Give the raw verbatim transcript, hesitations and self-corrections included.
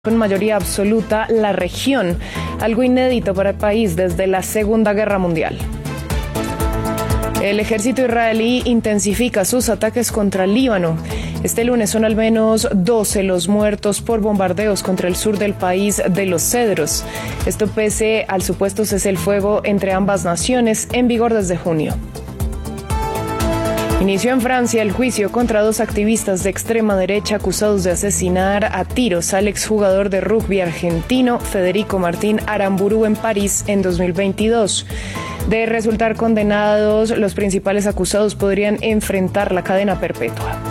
con mayoría absoluta la región, algo inédito para el país desde la Segunda Guerra Mundial. El ejército israelí intensifica sus ataques contra el Líbano. Este lunes son al menos doce los muertos por bombardeos contra el sur del país de los Cedros. Esto pese al supuesto cese el fuego entre ambas naciones en vigor desde junio. Inició en Francia el juicio contra dos activistas de extrema derecha acusados de asesinar a tiros al exjugador de rugby argentino Federico Martín Aramburu en París en dos mil veintidós. De resultar condenados, los principales acusados podrían enfrentar la cadena perpetua.